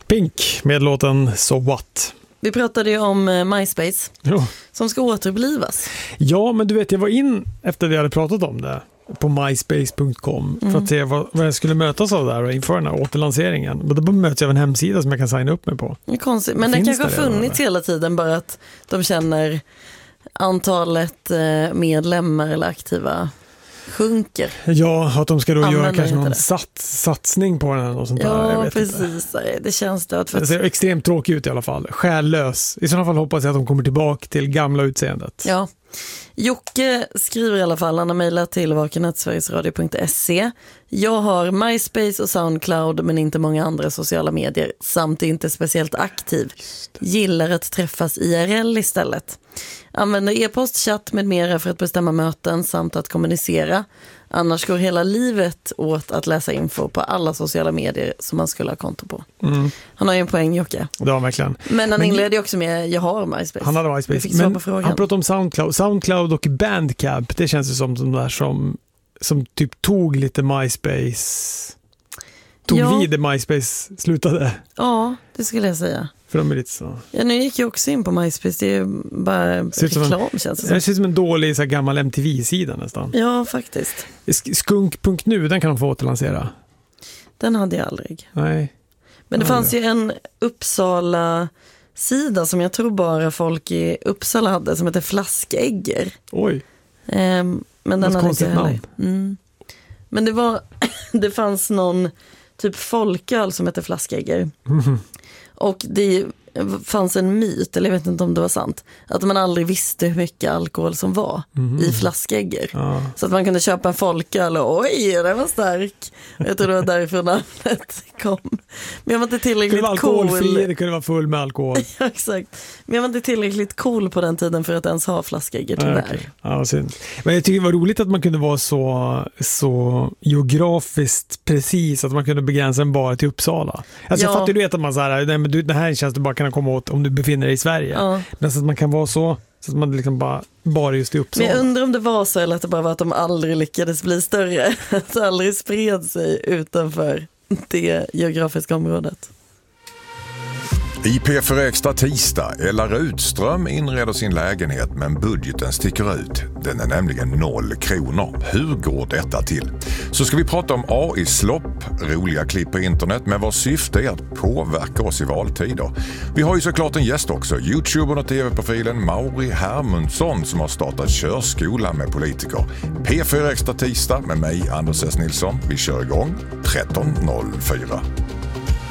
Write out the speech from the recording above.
Pink med låten So What. Vi pratade ju om MySpace som ska återupplivas. Ja, men du vet, jag var in efter vi hade pratat om det på myspace.com för att se vad jag skulle mötas av där och inför den här återlanseringen. Men då möts jag av en hemsida som jag kan signa upp mig på. Det är konstigt, men det kanske har funnits hela tiden, bara att de känner antalet medlemmar eller aktiva sjunker. Ja, att de ska då göra kanske någon satsning på den och sånt där. Ja, precis. Det känns det. Det ser extremt tråkigt ut i alla fall. Själlös. I sådana fall hoppas jag att de kommer tillbaka till gamla utseendet. Ja. Jocke skriver i alla fall, han har mejlat till vakenetsverigesradio.se. Jag har MySpace och Soundcloud men inte många andra sociala medier samt inte speciellt aktiv. Gillar att träffas IRL istället. Använder e-post, chatt med mera för att bestämma möten samt att kommunicera. Annars går hela livet åt att läsa info på alla sociala medier som man skulle ha konto på. Han har ju en poäng, Jocke. Det har verkligen. Men han inledde också med jag har MySpace. Han hade MySpace. Men han pratade om Soundcloud och Bandcamp. Det känns ju som de där som typ tog lite MySpace. Vid MySpace slutade. Ja, det skulle jag säga. För de är lite så. Ja, nu gick jag också in på MySpace. Det är ju bara reklam, känns det som. Det ser ut som en dålig så här, gammal MTV-sida nästan. Ja, faktiskt. Skunk.nu, den kan de få återlansera. Den hade jag aldrig. Nej. Men det fanns ju en Uppsala-sida som jag tror bara folk i Uppsala hade, som heter Flaskägger. Oj. Men den hade inte heller. Men det fanns någon typ folköl som heter Flaskägger. Och det fanns en myt, eller jag vet inte om det var sant, att man aldrig visste hur mycket alkohol som var i flaskägger. Så att man kunde köpa en folköl och oj, det var stark. Jag tror det var därifrån namnet kom. Men jag var inte tillräckligt cool. Det kunde vara full med alkohol. Ja, exakt. Men jag var inte tillräckligt cool på den tiden för att ens ha flaskägger, tyvärr. Okay. Ja, synd. Men jag tycker det var roligt att man kunde vara så geografiskt precis att man kunde begränsa den bara till Uppsala. Alltså jag fattar ju att man så här, nej, men det här känns det bara kan komma åt om du befinner dig i Sverige. Men så att man kan vara så att man liksom bara just i Uppsala. Men jag undrar om det var så eller att det bara var att de aldrig lyckades bli större. Att det aldrig spred sig utanför det geografiska området. I P4 Extra tisdag, Ella Rudström inreder sin lägenhet men budgeten sticker ut. Den är nämligen 0 kronor. Hur går detta till? Så ska vi prata om AI-slopp, roliga klipp på internet med vars syfte är att påverka oss i valtider. Vi har ju såklart en gäst också, YouTubern och tv-profilen Mauri Hermundsson som har startat körskola med politiker. P4 Extra tisdag med mig, Anders S. Nilsson. Vi kör igång 13.04.